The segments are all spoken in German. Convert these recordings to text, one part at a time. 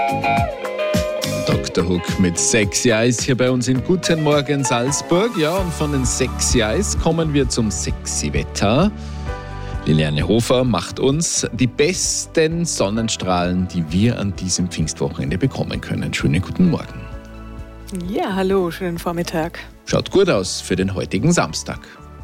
Dr. Hook mit Sexy Eyes hier bei uns in Guten Morgen Salzburg. Ja, und von den Sexy Eyes kommen wir zum Sexy Wetter. Liliane Hofer macht uns die besten Sonnenstrahlen, die wir an diesem Pfingstwochenende bekommen können. Schönen guten Morgen. Ja, hallo, schönen Vormittag. Schaut gut aus für den heutigen Samstag.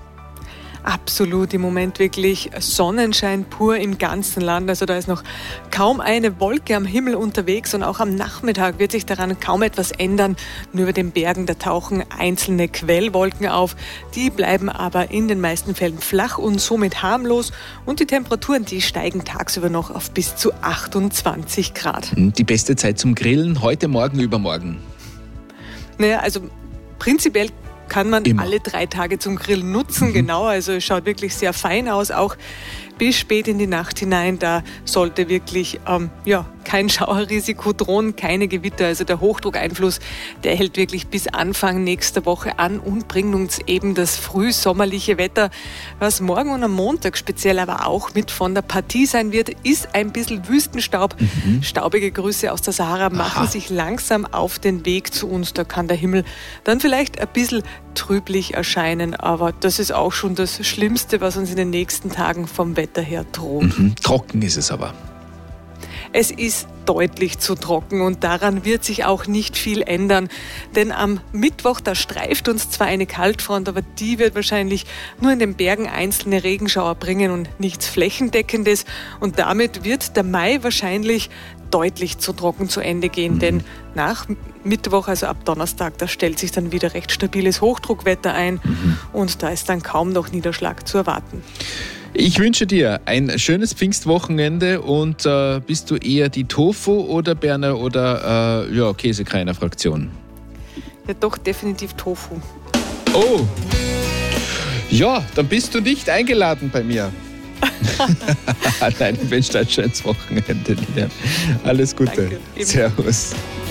Absolut, im Moment wirklich Sonnenschein pur im ganzen Land. Also da ist noch kaum eine Wolke am Himmel unterwegs und auch am Nachmittag wird sich daran kaum etwas ändern. Nur über den Bergen, da tauchen einzelne Quellwolken auf. Die bleiben aber in den meisten Fällen flach und somit harmlos. Und die Temperaturen, die steigen tagsüber noch auf bis zu 28 Grad. Die beste Zeit zum Grillen heute, morgen, übermorgen? Naja, also prinzipiell kann man immer alle 3 Tage zum Grillen nutzen, genau, also es schaut wirklich sehr fein aus, auch bis spät in die Nacht hinein, da sollte wirklich kein Schauerrisiko drohen, keine Gewitter, also der Hochdruckeinfluss, der hält wirklich bis Anfang nächster Woche an und bringt uns eben das frühsommerliche Wetter, was morgen und am Montag speziell aber auch mit von der Partie sein wird, ist ein bisschen Wüstenstaub. Staubige Grüße aus der Sahara machen sich langsam auf den Weg zu uns, da kann der Himmel dann vielleicht ein bisschen trüblich erscheinen, aber das ist auch schon das Schlimmste, was uns in den nächsten Tagen vom Wetter her droht. Trocken ist es aber. Es ist deutlich zu trocken und daran wird sich auch nicht viel ändern, denn am Mittwoch, da streift uns zwar eine Kaltfront, aber die wird wahrscheinlich nur in den Bergen einzelne Regenschauer bringen und nichts Flächendeckendes und damit wird der Mai wahrscheinlich deutlich zu trocken zu Ende gehen, denn nach Mittwoch, also ab Donnerstag, da stellt sich dann wieder recht stabiles Hochdruckwetter ein und da ist dann kaum noch Niederschlag zu erwarten. Ich wünsche dir ein schönes Pfingstwochenende und bist du eher die Tofu- oder Berner- oder Käsekreiner-Fraktion? Ja, doch, definitiv Tofu. Oh, ja, dann bist du nicht eingeladen bei mir. Nein, ich wünsche dir ein schönes Wochenende, Lilian. Alles Gute. Danke. Servus.